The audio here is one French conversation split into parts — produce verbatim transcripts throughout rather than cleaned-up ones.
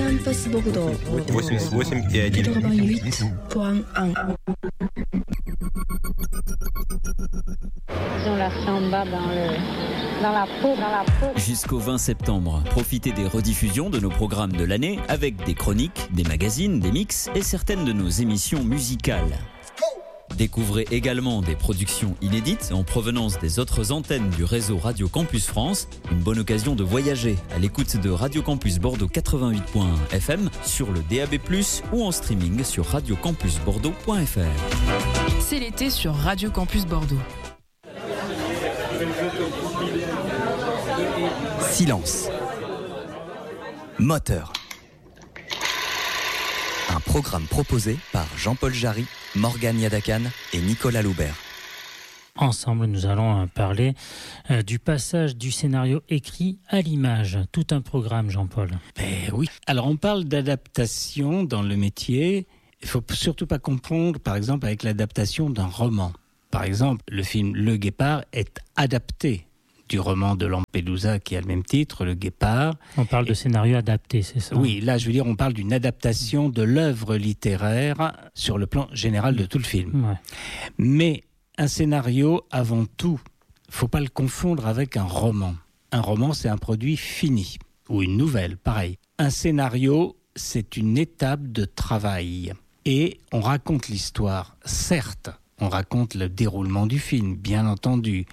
Campus Bordeaux. восемьдесят восемь и один. quatre-vingt-huit point un. Ils ont la samba dans, le, dans la peau, dans la peau. Jusqu'au vingt septembre, profitez des rediffusions de nos programmes de l'année avec des chroniques, des magazines, des mix et certaines de nos émissions musicales. Découvrez également des productions inédites en provenance des autres antennes du réseau Radio Campus France. Une bonne occasion de voyager à l'écoute de Radio Campus Bordeaux quatre-vingt-huit point un F M sur le D A B plus, ou en streaming sur radio campus bordeaux point f r. C'est l'été sur Radio Campus Bordeaux. Silence. Moteur. Un programme proposé par Jean-Paul Jarry, Morgane Yadakan et Nicolas Loubert. Ensemble, nous allons euh, parler euh, du passage du scénario écrit à l'image. Tout un programme, Jean-Paul. Ben oui. Alors, on parle d'adaptation dans le métier. Il ne faut surtout pas confondre, par exemple, avec l'adaptation d'un roman. Par exemple, le film Le Guépard est adapté du roman de Lampedusa qui a le même titre, Le Guépard. On parle et... de scénario adapté, c'est ça? Oui, là, je veux dire, on parle d'une adaptation de l'œuvre littéraire sur le plan général de tout le film. Ouais. Mais un scénario, avant tout, il ne faut pas le confondre avec un roman. Un roman, c'est un produit fini, ou une nouvelle, pareil. Un scénario, c'est une étape de travail. Et on raconte l'histoire, certes, on raconte le déroulement du film, bien entendu.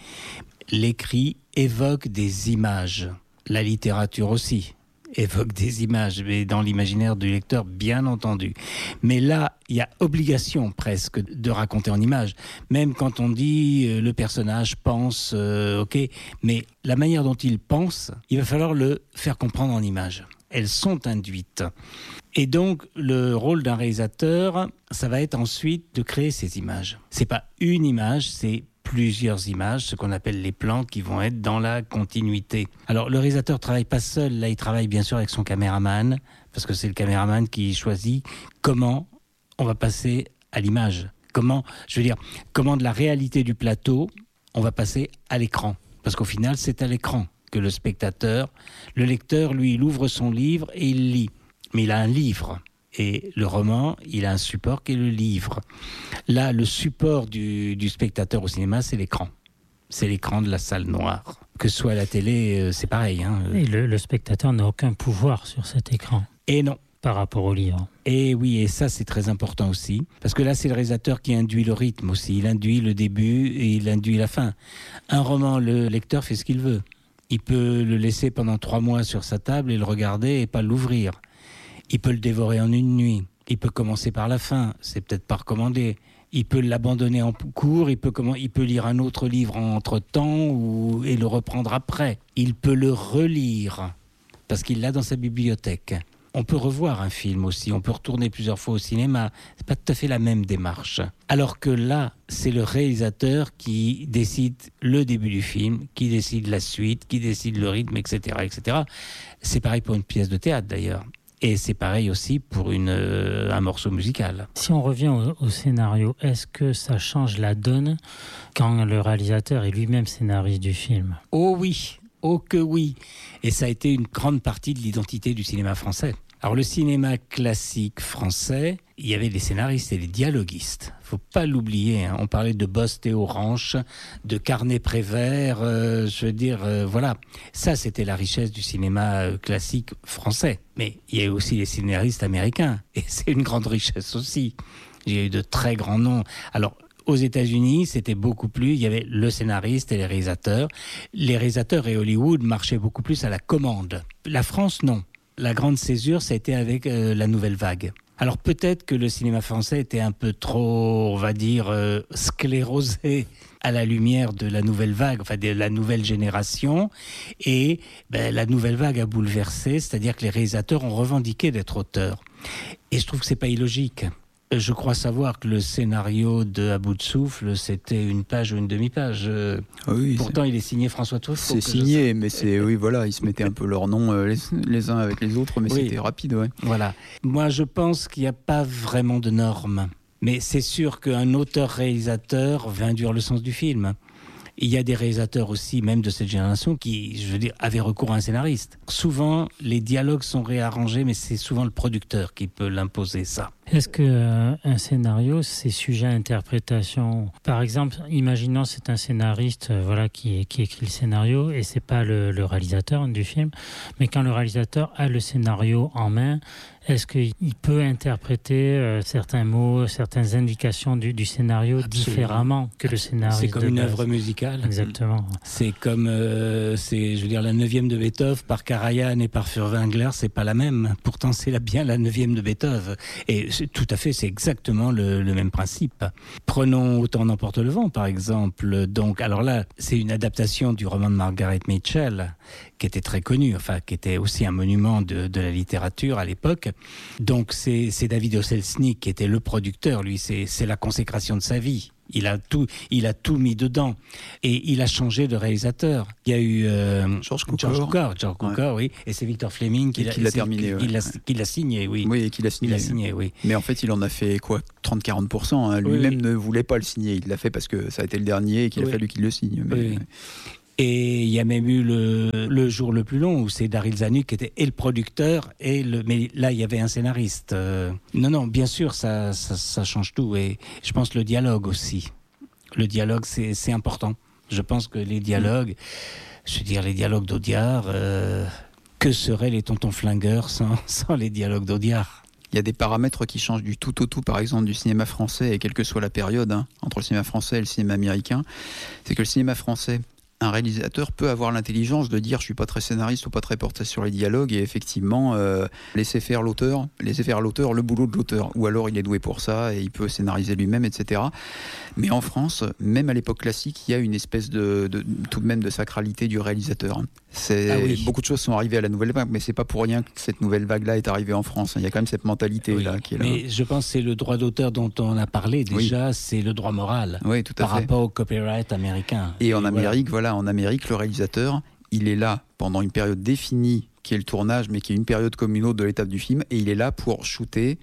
L'écrit évoque des images. La littérature aussi évoque des images, mais dans l'imaginaire du lecteur, bien entendu. Mais là, il y a obligation presque de raconter en images. Même quand on dit euh, le personnage pense, euh, ok, mais la manière dont il pense, il va falloir le faire comprendre en images. Elles sont induites. Et donc, le rôle d'un réalisateur, ça va être ensuite de créer ces images. C'est pas une image, c'est plusieurs images, ce qu'on appelle les plans qui vont être dans la continuité. Alors, le réalisateur travaille pas seul, là, il travaille bien sûr avec son caméraman, parce que c'est le caméraman qui choisit comment on va passer à l'image. Comment, je veux dire, comment de la réalité du plateau, on va passer à l'écran. Parce qu'au final, c'est à l'écran que le spectateur, le lecteur, lui, il ouvre son livre et il lit. Mais il a un livre. Et le roman, il a un support qui est le livre. Là, le support du, du spectateur au cinéma, c'est l'écran. C'est l'écran de la salle noire. Que ce soit à la télé, c'est pareil. Hein. Et le, le spectateur n'a aucun pouvoir sur cet écran. Et non. Par rapport au livre. Et oui, et ça, c'est très important aussi. Parce que là, c'est le réalisateur qui induit le rythme aussi. Il induit le début et il induit la fin. Un roman, le lecteur fait ce qu'il veut. Il peut le laisser pendant trois mois sur sa table et le regarder et pas l'ouvrir. Il peut le dévorer en une nuit. Il peut commencer par la fin. C'est peut-être pas recommandé. Il peut l'abandonner en cours. Il peut, comment, il peut lire un autre livre entre-temps ou, et le reprendre après. Il peut le relire parce qu'il l'a dans sa bibliothèque. On peut revoir un film aussi. On peut retourner plusieurs fois au cinéma. C'est pas tout à fait la même démarche. Alors que là, c'est le réalisateur qui décide le début du film, qui décide la suite, qui décide le rythme, et cetera, et cetera. C'est pareil pour une pièce de théâtre d'ailleurs. Et c'est pareil aussi pour une, euh, un morceau musical. Si on revient au, au scénario, est-ce que ça change la donne quand le réalisateur est lui-même scénariste du film ? Oh oui, oh que oui. Et ça a été une grande partie de l'identité du cinéma français. Alors le cinéma classique français, il y avait les scénaristes et les dialoguistes. Faut pas l'oublier, hein. On parlait de Bost et Orange, de Carnet-Prévert, euh, je veux dire, euh, voilà. Ça, c'était la richesse du cinéma euh, classique français. Mais il y a aussi les scénaristes américains. Et c'est une grande richesse aussi. Il y a eu de très grands noms. Alors, aux États-Unis, c'était beaucoup plus, il y avait le scénariste et les réalisateurs. Les réalisateurs et Hollywood marchaient beaucoup plus à la commande. La France, non. La grande césure, ça a été avec euh, la Nouvelle Vague. Alors peut-être que le cinéma français était un peu trop, on va dire, euh, sclérosé à la lumière de la Nouvelle Vague, enfin de la nouvelle génération. Et ben, la Nouvelle Vague a bouleversé, c'est-à-dire que les réalisateurs ont revendiqué d'être auteurs. Et je trouve que c'est pas illogique. Je crois savoir que le scénario de À bout de souffle, c'était une page ou une demi-page. Oui, Pourtant, c'est... il est signé François Truffaut. C'est signé, mais c'est oui, voilà, ils se mettaient un peu leurs noms euh, les, les uns avec les autres, mais oui. C'était rapide, ouais. Voilà. Moi, je pense qu'il n'y a pas vraiment de normes, mais c'est sûr qu'un auteur-réalisateur va induire le sens du film. Il y a des réalisateurs aussi, même de cette génération, qui, je veux dire, avaient recours à un scénariste. Souvent, les dialogues sont réarrangés, mais c'est souvent le producteur qui peut l'imposer, ça. Est-ce qu'un euh, scénario, c'est sujet à interprétation ? Par exemple, imaginons c'est un scénariste euh, voilà, qui, qui écrit le scénario et c'est pas le, le réalisateur du film, mais quand le réalisateur a le scénario en main, est-ce qu'il peut interpréter euh, certains mots, certaines indications du, du scénario Absolument. différemment que le scénario ? C'est comme une base. œuvre musicale. Exactement. C'est comme, euh, c'est, je veux dire, la neuvième de Beethoven par Karajan et par Furtwängler, c'est pas la même. Pourtant, c'est la, bien la neuvième de Beethoven. Et c'est, tout à fait, c'est exactement le, le même principe. Prenons Autant n'emporte le vent, par exemple. Donc, alors là, c'est une adaptation du roman de Margaret Mitchell, qui était très connu, enfin, qui était aussi un monument de, de la littérature à l'époque. Donc c'est, c'est David O. Selznick qui était le producteur, lui, c'est, c'est la consécration de sa vie. Il a tout, il a tout mis dedans et il a changé de réalisateur. Il y a eu euh, George Cukor, George Cukor, George Cukor, ouais. oui, et c'est Victor Fleming qui, l'a, qui l'a terminé, qui, ouais. qui, l'a, qui l'a signé, oui. Oui, et qui l'a signé. Il l'a signé, oui. Mais en fait, il en a fait quoi, trente à quarante pour cent. Hein. Lui-même oui, oui. ne voulait pas le signer. Il l'a fait parce que ça a été le dernier et qu'il oui. a fallu qu'il le signe. Mais... Oui. Et il y a même eu le, le jour le plus long où c'est Daryl Zanuck qui était et le producteur et le, mais là il y avait un scénariste. Euh, non non, bien sûr ça, ça ça change tout et je pense le dialogue aussi. Le dialogue c'est c'est important. Je pense que les dialogues, mmh. je veux dire les dialogues d'Audiard, euh, que seraient les Tontons Flingueurs sans sans les dialogues d'Audiard? Il y a des paramètres qui changent du tout au tout, par exemple, du cinéma français, et quelle que soit la période, hein, entre le cinéma français et le cinéma américain. C'est que le cinéma français, un réalisateur peut avoir l'intelligence de dire je suis pas très scénariste ou pas très porté sur les dialogues et effectivement euh, laisser faire l'auteur, laisser faire l'auteur le boulot de l'auteur, ou alors il est doué pour ça et il peut scénariser lui-même, et cetera. Mais en France, même à l'époque classique, il y a une espèce de, de tout de même de sacralité du réalisateur. C'est, ah oui. Beaucoup de choses sont arrivées à la nouvelle vague, mais c'est pas pour rien que cette nouvelle vague-là est arrivée en France. Il y a quand même cette mentalité-là oui, qui est là. Mais je pense que c'est le droit d'auteur dont on a parlé déjà, oui. c'est le droit moral oui, tout à par fait. rapport au copyright américain. Et, et en Amérique, voilà. voilà, en Amérique, le réalisateur, il est là pendant une période définie qui est le tournage, mais qui est une période comme une autre de l'étape du film, et il est là pour shooter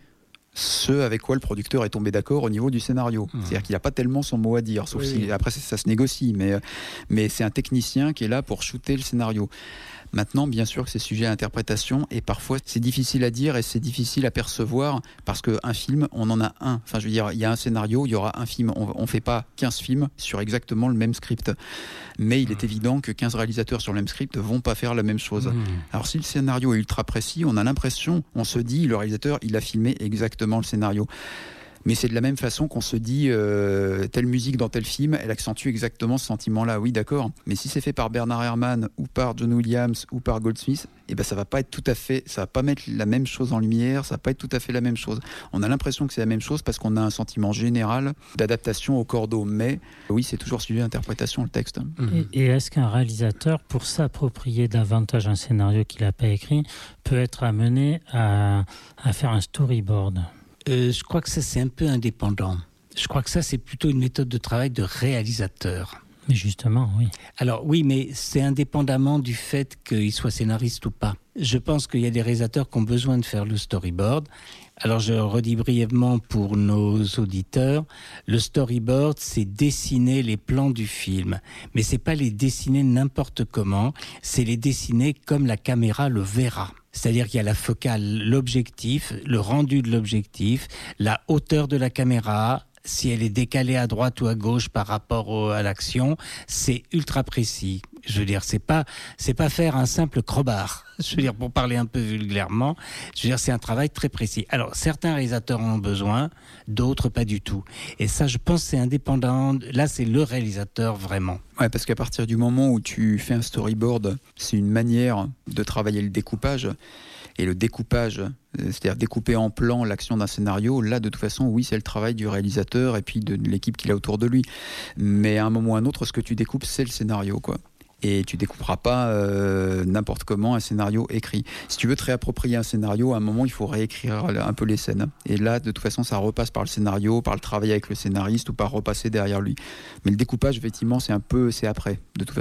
ce avec quoi le producteur est tombé d'accord au niveau du scénario. Mmh. C'est-à-dire qu'il n'a pas tellement son mot à dire, sauf oui. si après ça, ça se négocie, mais, mais c'est un technicien qui est là pour shooter le scénario. Maintenant, bien sûr que c'est sujet à interprétation et parfois c'est difficile à dire et c'est difficile à percevoir parce qu'un film, on en a un. Enfin, je veux dire, il y a un scénario, il y aura un film. On ne fait pas quinze films sur exactement le même script. Mais il est évident que quinze réalisateurs sur le même script ne vont pas faire la même chose. Mmh. Alors, si le scénario est ultra précis, on a l'impression, on se dit, le réalisateur, il a filmé exactement le scénario. Mais c'est de la même façon qu'on se dit euh, telle musique dans tel film, elle accentue exactement ce sentiment-là. Oui, d'accord. Mais si c'est fait par Bernard Herrmann ou par John Williams ou par Goldsmith, eh ben ça va pas être tout à fait, ça va pas mettre la même chose en lumière, ça va pas être tout à fait la même chose. On a l'impression que c'est la même chose parce qu'on a un sentiment général d'adaptation au cordeau. Mais oui, c'est toujours sujet d'interprétation le texte. Et, et est-ce qu'un réalisateur, pour s'approprier davantage un scénario qu'il n'a pas écrit, peut être amené à, à faire un storyboard ? Euh, je crois que ça, c'est un peu indépendant. Je crois que ça, c'est plutôt une méthode de travail de réalisateur. Mais justement, oui. Alors oui, mais c'est indépendamment du fait qu'il soit scénariste ou pas. Je pense qu'il y a des réalisateurs qui ont besoin de faire le storyboard. Alors je redis brièvement pour nos auditeurs, le storyboard, c'est dessiner les plans du film. Mais c'est pas les dessiner n'importe comment, c'est les dessiner comme la caméra le verra. C'est-à-dire qu'il y a la focale, l'objectif, le rendu de l'objectif, la hauteur de la caméra, si elle est décalée à droite ou à gauche par rapport au, à l'action, c'est ultra précis. Je veux dire, c'est pas, c'est pas faire un simple crowbar. Je veux dire, pour parler un peu vulgairement, je veux dire, c'est un travail très précis. Alors, certains réalisateurs en ont besoin, d'autres pas du tout. Et ça, je pense, c'est indépendant. Là, c'est le réalisateur vraiment. Ouais, parce qu'à partir du moment où tu fais un storyboard, c'est une manière de travailler le découpage. Et le découpage, c'est-à-dire découper en plan l'action d'un scénario, là, de toute façon, oui, c'est le travail du réalisateur et puis de, de l'équipe qu'il a autour de lui. Mais à un moment ou à un autre, ce que tu découpes, c'est le scénario, quoi. Et tu découperas pas euh, n'importe comment un scénario écrit. Si tu veux te réapproprier un scénario, à un moment, il faut réécrire un peu les scènes. Et là, de toute façon, ça repasse par le scénario, par le travail avec le scénariste ou par repasser derrière lui. Mais le découpage, effectivement, c'est un peu, c'est après, de toute façon.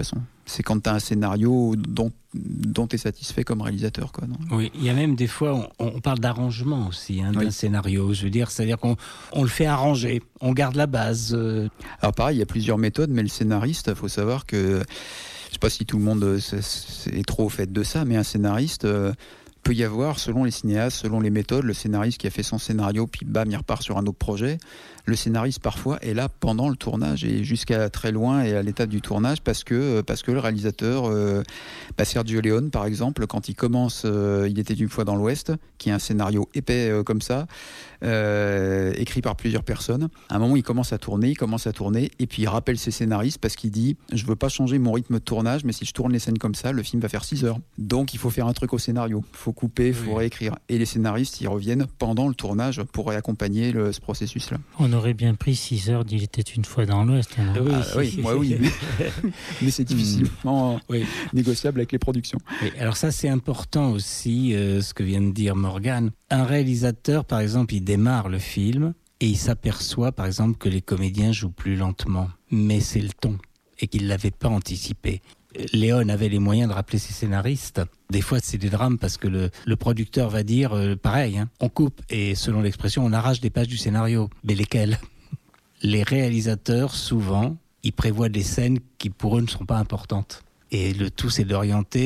C'est quand tu as un scénario dont, dont tu es satisfait comme réalisateur. Quoi, non oui, il y a même des fois, on, on parle d'arrangement aussi, hein, oui. d'un scénario. Je veux dire, c'est-à-dire qu'on on le fait arranger, on garde la base. Euh... Alors pareil, il y a plusieurs méthodes, mais le scénariste, il faut savoir que, je ne sais pas si tout le monde est trop au fait de ça, mais un scénariste... Euh, peut y avoir, selon les cinéastes, selon les méthodes, le scénariste qui a fait son scénario, puis bam, il repart sur un autre projet. Le scénariste, parfois, est là pendant le tournage et jusqu'à très loin et à l'étape du tournage parce que, parce que le réalisateur, euh, bah Sergio Leone, par exemple, quand il commence euh, Il était une fois dans l'Ouest, qui est un scénario épais euh, comme ça, euh, écrit par plusieurs personnes, à un moment, il commence à tourner, il commence à tourner, et puis il rappelle ses scénaristes parce qu'il dit « Je veux pas changer mon rythme de tournage, mais si je tourne les scènes comme ça, le film va faire six heures. Donc, il faut faire un truc au scénario. Il faut couper, il faut oui. réécrire. » Et les scénaristes, ils reviennent pendant le tournage pour accompagner le, ce processus-là. On aurait bien pris six heures d'Il était une fois dans l'Ouest. Hein. Oui, ah, oui, moi oui. Mais c'est difficilement oui. négociable avec les productions. Oui, alors ça, c'est important aussi, euh, ce que vient de dire Morgane. Un réalisateur, par exemple, il démarre le film et il s'aperçoit, par exemple, que les comédiens jouent plus lentement. Mais c'est le ton et qu'il ne l'avait pas anticipé. Léon avait les moyens de rappeler ses scénaristes. Des fois, c'est des drames parce que le, le producteur va dire euh, pareil, hein, on coupe et selon l'expression, on arrache des pages du scénario. Mais lesquelles ? Les réalisateurs, souvent, ils prévoient des scènes qui pour eux ne sont pas importantes. Et le tout, c'est d'orienter